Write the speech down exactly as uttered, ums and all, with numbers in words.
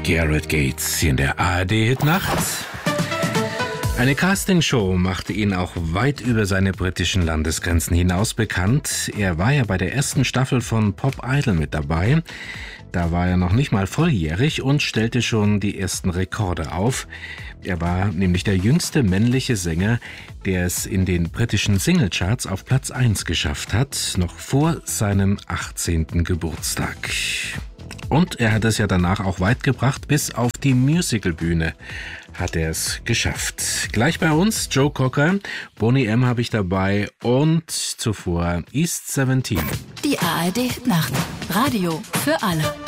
Gareth Gates hier in der A R D-Hitnacht. Eine Castingshow machte ihn auch weit über seine britischen Landesgrenzen hinaus bekannt. Er war ja bei der ersten Staffel von Pop Idol mit dabei. Da war er noch nicht mal volljährig und stellte schon die ersten Rekorde auf. Er war nämlich der jüngste männliche Sänger, der es in den britischen Singlecharts auf Platz eins geschafft hat, noch vor seinem achtzehnten Geburtstag. Und er hat es ja danach auch weit gebracht, bis auf die Musicalbühne hat er es geschafft. Gleich bei uns Joe Cocker, Boney M. habe ich dabei und zuvor East siebzehn. Die A R D-Nacht. Radio für alle.